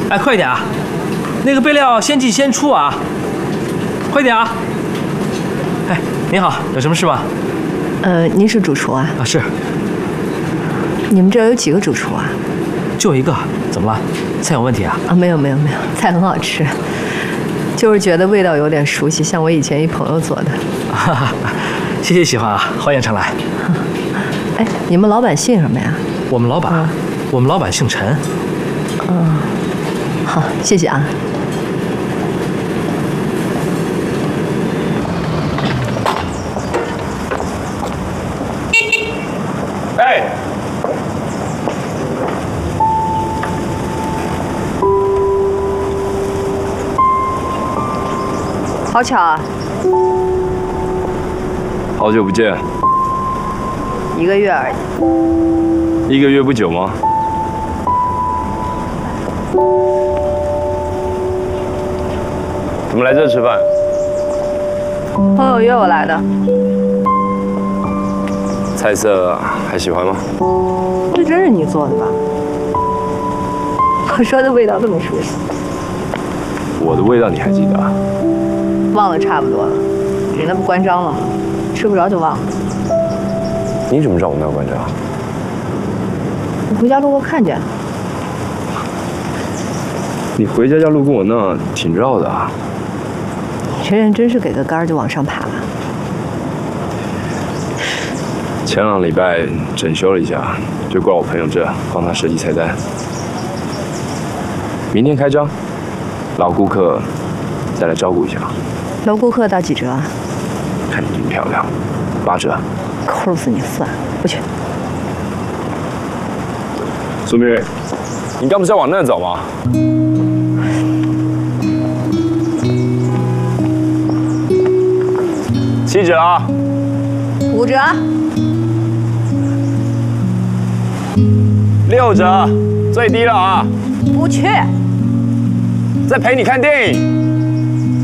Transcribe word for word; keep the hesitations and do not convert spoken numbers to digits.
哎，快点啊！那个备料先进先出啊！快点啊！哎，您好，有什么事吗？ 呃，您是主厨啊？ 啊，是。 你们这儿有几个主厨啊？ 就一个，怎么了？菜有问题啊？ 啊，没有没有没有，菜很好吃，就是觉得味道有点熟悉，像我以前一朋友做的。 哈哈，谢谢喜欢啊，欢迎常来。 哎，你们老板姓什么呀？ 我们老板，嗯、我们老板姓陈。 嗯，好，谢谢啊。 哎。 好巧啊！ 好久不见， 一个月而已。一个月不久吗？怎么来这吃饭？ 朋友约我来的。 菜色还喜欢吗？ 这真是你做的吧？我说的味道这么熟悉。 我的味道你还记得啊？ 忘了差不多了，你那不关张了吗？吃不着就忘了。 你怎么知道我那关张？ 我回家路过看见。 你回家要路过我那，挺绕的啊。 你这人真是给个杆就往上爬了。 前两礼拜整修了一下，就挂我朋友这，帮他设计菜单。明天开张，老顾客再来照顾一下。 老顾客打几折啊？ 看你这么漂亮，八折。 抠死你算了，不去。 苏明瑞，你刚不是要往那走吗？七折啊！ 五折。 六折，最低了啊！ 不去。 再陪你看电影。